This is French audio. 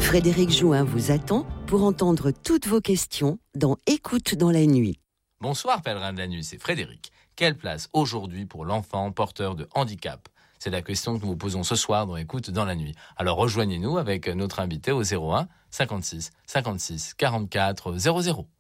Frédéric Jouin vous attend pour entendre toutes vos questions dans Écoute dans la nuit. Bonsoir pèlerin de la nuit, c'est Frédéric. Quelle place aujourd'hui pour l'enfant porteur de handicap ? C'est la question que nous vous posons ce soir dans Écoute dans la nuit. Alors rejoignez-nous avec notre invité au 01 56 56 44 00.